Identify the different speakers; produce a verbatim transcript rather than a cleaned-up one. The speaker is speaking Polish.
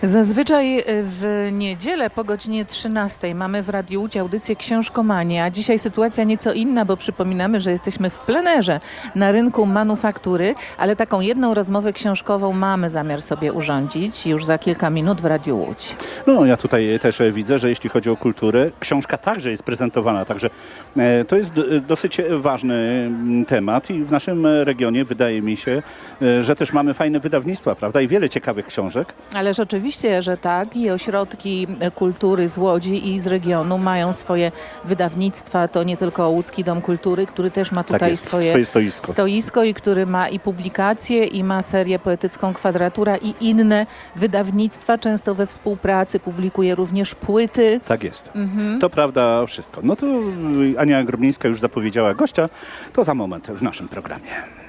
Speaker 1: Zazwyczaj w niedzielę po godzinie trzynastej mamy w Radiu Łódź audycję Książkomania. Dzisiaj sytuacja nieco inna, bo przypominamy, że jesteśmy w plenerze na rynku manufaktury, ale taką jedną rozmowę książkową mamy zamiar sobie urządzić już za kilka minut w Radiu Łódź.
Speaker 2: No ja tutaj też widzę, że jeśli chodzi o kulturę, książka także jest prezentowana, także to jest dosyć ważny temat i w naszym regionie wydaje mi się, że też mamy fajne wydawnictwa, prawda, i wiele ciekawych książek.
Speaker 1: Ależ oczywiście, że tak, i ośrodki kultury z Łodzi i z regionu mają swoje wydawnictwa. To nie tylko Łódzki Dom Kultury, który też ma tutaj
Speaker 2: tak jest,
Speaker 1: swoje,
Speaker 2: swoje stoisko.
Speaker 1: stoisko i który ma i publikacje, i ma serię poetycką Kwadratura i inne wydawnictwa, często we współpracy, publikuje również płyty.
Speaker 2: Tak jest. Mhm. To prawda wszystko. No to Ania Grobnińska już zapowiedziała gościa, to za moment w naszym programie.